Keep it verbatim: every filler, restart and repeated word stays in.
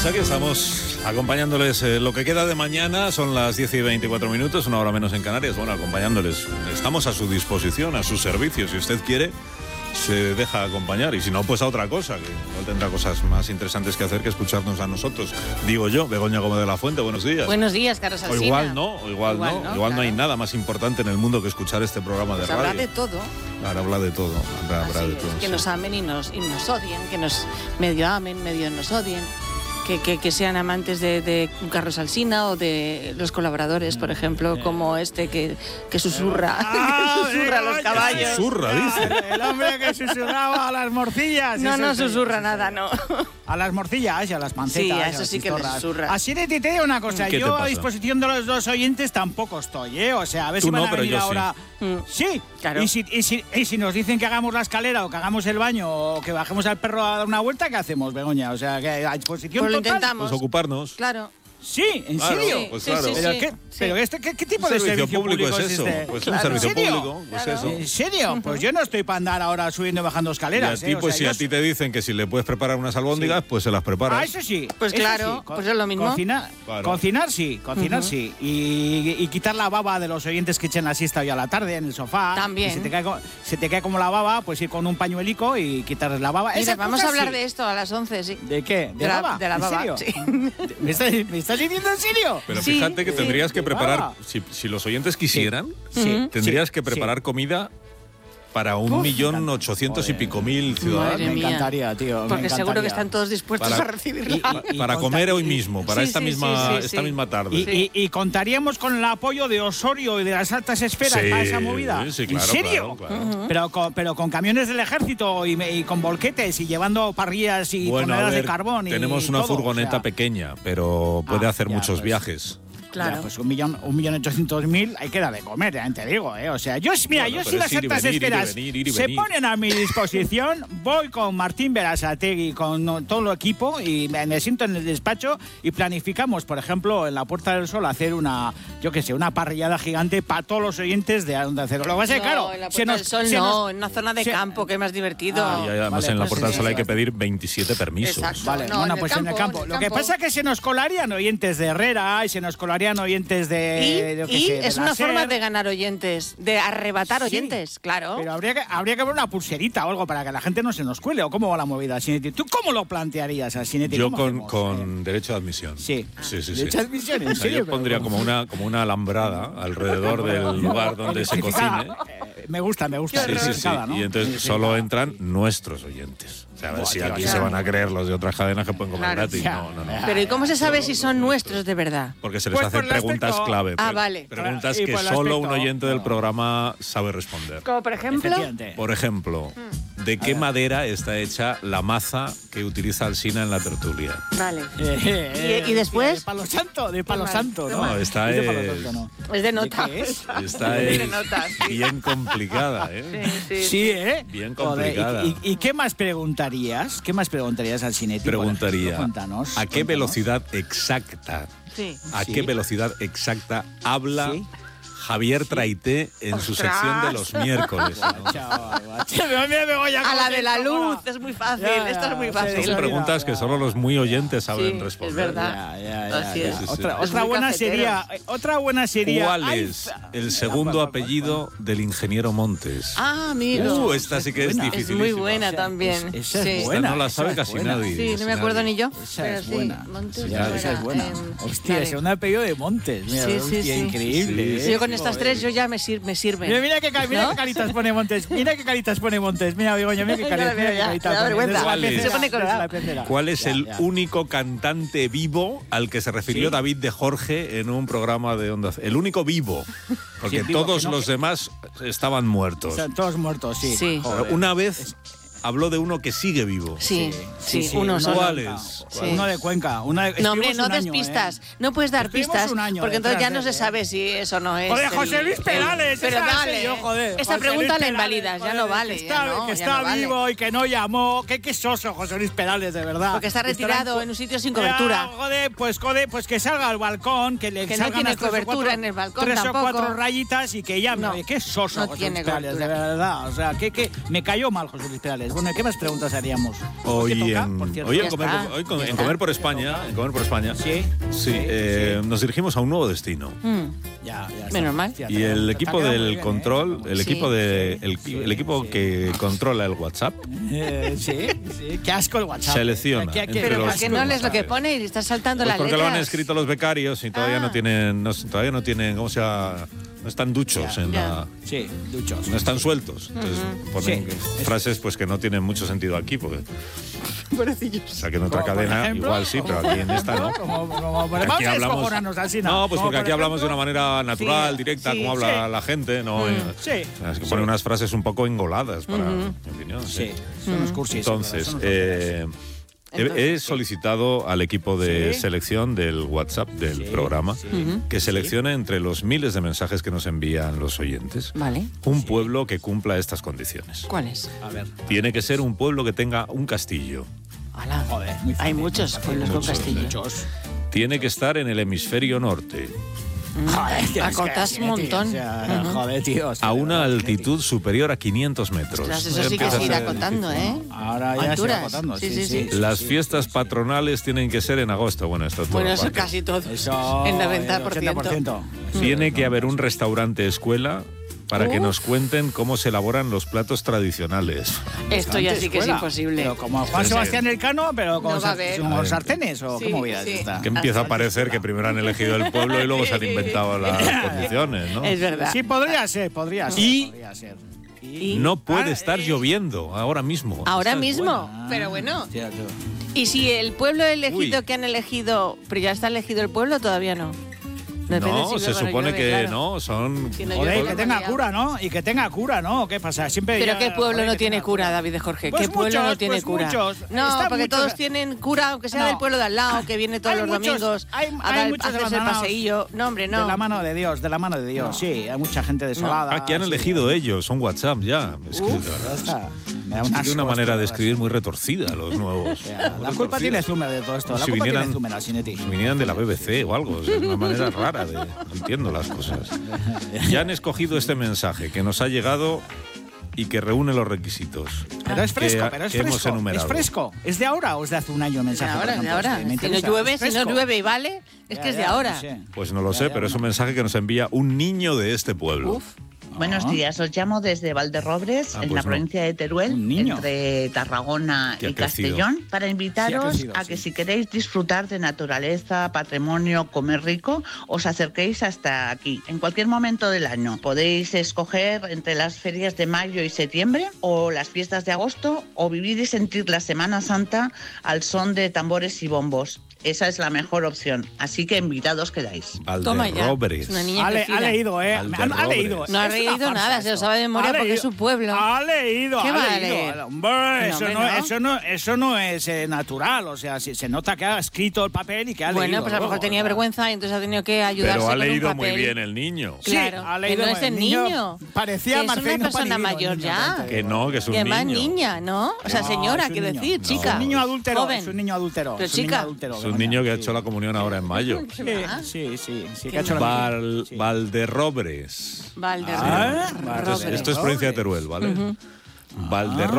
Pues aquí estamos acompañándoles eh, lo que queda de mañana, son las diez y veinticuatro minutos, una hora menos en Canarias. Bueno, acompañándoles, estamos a su disposición, a su servicio, si usted quiere se deja acompañar, y si no, pues a otra cosa, que igual tendrá cosas más interesantes que hacer que escucharnos a nosotros. Digo yo, Begoña Gómez de la Fuente, buenos días. Buenos días, Carlos Alsina. O igual no, o igual, igual no, no, igual claro. No hay nada más importante en el mundo que escuchar este programa pues de radio. Habla de todo. Claro, habla de todo, habla, habla de es, todo. Que sí. nos amen y nos, y nos odien, que nos medio amen, medio nos odien. Que, que, que sean amantes de, de Carlos Alsina o de los colaboradores, por ejemplo, como este que, que susurra, ah, que susurra a los caballos. Susurra, dice. El hombre que susurraba a las morcillas. No, no ese, susurra ese, nada, no. A las morcillas y a las pancetas. Sí, a a eso las sí que le susurra. Así de te digo una cosa, yo a disposición de los dos oyentes tampoco estoy, ¿eh? O sea, a ver Tú si van no, a pero venir yo ahora. Sí, sí. Claro. Y si, y, si, y si nos dicen que hagamos la escalera o que hagamos el baño o que bajemos al perro a dar una vuelta, ¿qué hacemos, Begoña? O sea, que a disposición pues lo total. intentamos. Pues ocuparnos. Claro. Sí, ¿en claro, serio? Pues sí, claro. sí, ¿Pero, sí, qué, sí. ¿pero este, qué, qué tipo Un de servicio, servicio público, público es eso? este? Pues claro. un servicio ¿En serio? público, pues Claro. eso. ¿En serio? Pues yo no estoy para andar ahora subiendo y bajando escaleras. Y a ti, ¿eh? O pues sea, si yo a ti te dicen que si le puedes preparar unas albóndigas, Sí. pues se las preparas. Ah, eso sí. Pues eso claro, sí. Co- pues es lo mismo. Cocina, Claro. Cocinar sí, cocinar Ujú. sí. Y, y quitar la baba de los oyentes que echen la siesta hoy a la tarde en el sofá. También. Y si te cae, co- se te cae como la baba, pues ir con un pañuelico y quitarles la baba. Mira, Esas vamos a cosas hablar sí. de esto a las once, sí. ¿De qué? ¿De, De la- baba? de la baba, ¿En serio? sí. ¿Me, estás, ¿Me estás diciendo en serio? Pero Sí, fíjate que sí. tendrías que De preparar, baba. si, si los oyentes quisieran, Sí. tendrías Sí, que preparar sí. comida para un Uf, millón encanta. ochocientos y Joder. pico mil ciudadanos. Madre Me mía. encantaría, tío. me Porque seguro que encantaría. están todos dispuestos Para- a recibirla. y- Para contar- comer hoy y- mismo, para Sí, esta sí, misma sí, sí, esta sí. misma tarde. Y, Sí. y- y contaríamos con el apoyo de Osorio y de las altas esferas Sí, para esa movida. sí, claro, ¿En serio? claro, claro. Pero, con, pero con camiones del ejército y, me- y con volquetes y llevando parrillas y Bueno, a toneladas ver, de carbón. y tenemos una todo, furgoneta o sea. pequeña, pero puede Ah, hacer ya, muchos pues. viajes. Claro. Ya, pues un millón, un millón ochocientos mil hay que dar de comer, ya te digo, ¿eh? O sea, yo, mira, Bueno, yo pero si las es ir y altas venir, ir y esferas venir, ir y se venir. ponen a mi disposición, voy con Martín Berasategui, con no, todo el equipo y me, me siento en el despacho y planificamos, por ejemplo, en la Puerta del Sol hacer una, yo qué sé, una parrillada gigante para todos los oyentes de Onda Cero. Lo que pasa es que, No, claro, en la se Puerta nos- del Sol se no, nos- en una zona de se- campo que es más divertido. Ah, Y además vale, en la pues Puerta del sí, Sol hay que sí. pedir veintisiete permisos. Exacto. Vale, No, bueno, en el pues en el campo, campo. en el Lo que campo. pasa es que se nos colarían oyentes de Herrera y se nos colarían oyentes de... Y, yo qué y sé, de es la una SER. forma de ganar oyentes, de arrebatar Sí, oyentes, claro. Pero habría que, habría que ver una pulserita o algo para que la gente no se nos cuele. ¿O cómo va la movida, Sinetti? ¿Tú cómo lo plantearías, Sinetti? Yo ¿Cómo con, hacemos? con derecho de admisión. Sí. Sí, sí, sí. ¿Derecho de admisión? ¿En O sea, serio? yo Pero pondría ¿cómo? como una, como una alambrada alrededor del lugar donde se Identificada. cocine. Eh, Me gusta, me gusta. Sí, sí, sí. Identificada, ¿no? Y entonces Sí, sí, solo claro. entran nuestros oyentes. O sea, a ver Buah, si tío, aquí ya. se van a creer los de otras cadenas que pueden comer Claro, gratis. ya. No, no, no. Pero ¿y cómo se sabe si son nuestros de verdad? Porque se les Pues hacen por el preguntas aspecto- clave. Ah, pre- vale. Preguntas Y que por el solo un aspecto- oyente del no. programa sabe responder. Como por ejemplo... Efectivamente. Por ejemplo, Mm. ¿de qué madera está hecha la maza que utiliza Alsina en la tertulia? Vale. Eh, eh, ¿Y- y después? De palo santo, de palo mal, santo, qué ¿no? mal. No, esta de palo es- santo, ¿no? Es de nota. qué es? Esta De es notas, sí. bien complicada, ¿eh? Sí, sí, Sí, ¿eh? Bien Joder, complicada. ¿y, y, y qué más preguntarías? ¿Qué más preguntarías al Sinetti? por Preguntaría, ejemplo? Cuéntanos. ¿a qué cuéntanos. velocidad exacta, sí. a Sí. qué velocidad exacta habla Sí. Javier Traité en su ¡Ostras! sección de los miércoles? ¿no? Chaval, guacho. Mira, mira, Begoña, A cómo la se de la encojona. luz, es muy fácil, Ya, esto es muy ya, fácil. sí, Son sí. preguntas que solo los muy oyentes saben Sí, es responder. verdad. Ya, ya, ya, Así ya. es. Sí, sí, Otra, sí. otra muy buena cafeteros. sería, otra buena sería. ¿Cuál Ay, es fa- el segundo ¿cuál, cuál, apellido del ingeniero Montes? Ah, amigo. Uh, esta sí que es buena. es difícil. muy buena Esa- también. es- esa es sí. Esta buena. no la sabe esa es casi buena. nadie. Sí, no casi me acuerdo nadie. ni yo. Esa pero es sí, buena. Montes, Ya, ¿cómo esa era? es buena. Em, Hostia, vale. es un apellido de Montes. Mira, Sí, sí, hostia, sí. increíble. Sí, ¿eh? Yo con estas Joder. tres yo ya me, sir me sirven. Mira, mira qué, ca- mira ¿No? qué caritas pone Montes. Mira qué caritas pone Montes. Mira, Begoña, mira qué Ya, caritas, mira, mira qué ya, caritas me da pone. vergüenza. Desde la ¿Cuál es? pecera, Se pone colorado. desde la pecera. ¿Cuál es Ya, el ya. único cantante vivo al que se refirió Sí. David de Jorge en un programa de Onda Cero? El único vivo, porque Sí, vivo, todos que no- los demás estaban muertos. Están todos muertos, sí. Sí. Joder. Pero una vez habló de uno que sigue vivo. Sí, sí, sí, sí, uno uno solo. ¿Cuál de es? Sí. Uno de Cuenca. Una de, No, hombre, estuvimos no un des año, pistas. ¿eh? No puedes dar Estuvimos pistas un año porque entonces ya detrás no de se él, sabe si eso no es. Joder, el- José Luis el- Perales, Pero esa vale. sé yo, joder. Esta José pregunta Luis la Perales, invalidas, ya joder, no que vale. está, ya no, que ya está no vale. vivo y que no llamó. Qué quesoso, José Luis Perales, de verdad. Porque está Estará retirado co- en un sitio sin cobertura. Ya, joder, pues joder, pues que salga al balcón, que le Que no salgan tiene las tres o cobertura cuatro- en el balcón Tres tampoco. o cuatro rayitas y que llame. No, Oye, qué soso, no José tiene Luis Perales, de cobertura. verdad. O sea, que, que me cayó mal José Luis Perales. Navidades. Bueno, ¿qué más preguntas haríamos? Hoy, ¿Qué toca, en, por cierto? hoy, en, Ya comer, está, por- hoy con- ya en está. comer por España, en comer por España, Sí, sí, eh, nos dirigimos a un nuevo destino. Mm. ya, ya está. Menos mal. Fíjate, Y el está equipo quedando muy del bien, ¿eh? control, el Sí. equipo de el, Sí, el equipo sí. que controla el WhatsApp, Eh, sí, sí. Qué asco el WhatsApp. Selecciona ¿Qué- qué- entre qué Pero los ¿por qué asco no el lees lo que WhatsApp? pone y estás saltando pues las porque letras? lo han escrito los becarios y todavía Ah. no tienen, no, todavía no tienen, ¿cómo se llama? No están duchos Ya, en ya. la, Sí, duchos. no están sueltos. Entonces ponen Sí. frases pues que no tienen mucho sentido aquí, porque Pobrecillos. o sea que en otra Como, por cadena ejemplo, igual sí, pero aquí en esta no. Como, como, Aquí vamos a hablamos- descojonarnos así, no, pues Como, porque por aquí hablamos de una ejemplo, manera natural, sí, directa, sí, como habla sí. la gente, ¿no? Eh, Sí, o sea, es que sí. ponen unas frases un poco engoladas, para mi opinión. Sí, son unos cursis. Entonces, son unos eh, he- Entonces, he solicitado al equipo de Sí. selección del WhatsApp del Sí, programa sí. que seleccione entre los miles de mensajes que nos envían los oyentes Vale. un pueblo que cumpla estas condiciones. ¿Cuál es? A ver. Tiene que ser un pueblo que tenga un castillo. Ala. Joder, muy fácil, Hay muchos pueblos con Muchos, castillo. Muchos. Tiene que estar en el hemisferio norte, Joder, tío, es que Acotas así, un montón. tío, o sea, Ujú. Joder, tío. o sea, a una tío. altitud superior a quinientos metros. Ostras, eso sí que Empieza se a irá ser acotando, difícil. ¿eh? Ahora ya se Alturas. va acotando. Sí, Sí, sí, sí. sí. Las sí, fiestas sí, sí. patronales tienen que ser en agosto. Bueno, esto es todo Bueno, eso aparte. casi todo. Eso. En el noventa por ciento. ochenta por ciento. Tiene que haber un restaurante escuela para que Uf. nos cuenten cómo se elaboran los platos tradicionales. Esto ya sí que es Escuela. imposible. Pero como Juan Sí, Sebastián Elcano, pero con, No va a sar- haber. con sartenes o Sí, cómo vida sí. está. Que empieza a parecer que primero han elegido el pueblo y luego se han inventado las condiciones, ¿no? Es verdad. Sí, podría ser, podría ser. Y- podría ser. Y- No puede Ah, estar eh. lloviendo ahora mismo. Ahora Esa es mismo. buena. Pero bueno. Hostia, tú. Y si el pueblo elegido Uy. que han elegido, pero ya está elegido el pueblo, todavía no. Depende No, si se luego supone llueve, que claro. no, son... Si no Joder, llueve, que no tenga lía. cura, ¿no? Y que tenga cura, ¿no? ¿Qué pasa? Siempre Pero ya- ¿qué pueblo joder, no que tiene tenga cura, David de Jorge? Pues ¿Qué pueblo muchos, no tiene pues cura? muchos. No, Están porque muchos- todos tienen cura, aunque sea No. del pueblo de al lado, que viene todos Hay los muchos- domingos hay- a, hay dar- muchos a hacerse el abandonados. paseillo. No, hombre, no. De la mano de Dios, de la mano de Dios, No. sí. Hay mucha gente desolada. Ah, que han sí. elegido ellos, son WhatsApp ya. Es que, Uf, de verdad, ya está. Me da es un que tiene una asco manera esto, de verdad. escribir muy retorcida los nuevos. O sea, La Muy culpa retorcida. tiene Zumer de todo esto. La Si culpa vinieran- tiene Zumer, Asinetti. Si vinieran de la B B C o algo, o sea, es una manera rara de... No entiendo las cosas. Ya han escogido este mensaje que nos ha llegado y que reúne los requisitos. Pero es fresco, que- pero es que hemos fresco. Es enumerado. fresco. ¿Es de ahora o es de hace un año el De mensaje? por ahora, de ejemplo? ahora. Es que me Si no interesa. llueve, Es si no fresco. llueve y vale, es Ya, que es de ya, ahora. no sé. Pues no lo Ya, sé, ya, pero es un bueno. mensaje que nos envía un niño de este pueblo. Uf. Buenos Ah. días, os llamo desde Valderrobres, Ah, en pues la no. provincia de Teruel, Un niño. entre Tarragona Que ha y crecido. Castellón, para invitaros crecido, a sí. que si queréis disfrutar de naturaleza, patrimonio, comer rico, os acerquéis hasta aquí, en cualquier momento del año. Podéis escoger entre las ferias de mayo y septiembre, o las fiestas de agosto, o vivir y sentir la Semana Santa al son de tambores y bombos. Esa es la mejor opción, así que invitados quedáis. Toma ya. Valderrobres. Es una niña Ha, le- crecida. ha leído, ¿eh? Ha, Valderrobres. ha leído. No ha Es una leído farsa nada, se lo esto. sabe de memoria Ha porque leído. es su pueblo. Ha leído, ¿Qué ha va a leído. leer? Hombre, No, eso, hombre, no, no. eso, no, eso no es eh, natural. O sea, si- se nota que ha escrito el papel y que ha Bueno, leído. pues a lo mejor luego, tenía o sea. vergüenza y entonces ha tenido que ayudarse Pero ha con un leído muy papel. bien el niño. Sí, Claro, ha que leído no es el niño. Parecía Que es Marcelino una persona Panivino, mayor el niño, ya. tanto. Que no, que es un Y además niño. niña, ¿no? O sea, No, señora, es un quiero niño. decir, No. chica. Es un niño adúltero. Joven. Es un niño adúltero. Pero es un niño chica. adúltero, Es un Begoña, niño que ha sí. hecho la comunión ahora en mayo. ¿Qué Sí, va? sí, sí, sí, que Qué ha hecho la Val, comunión, sí. Valderrobres. Valderrobres. Ah, Esto es, Valderrobres. esto es provincia de Teruel, ¿vale? Valderrobres.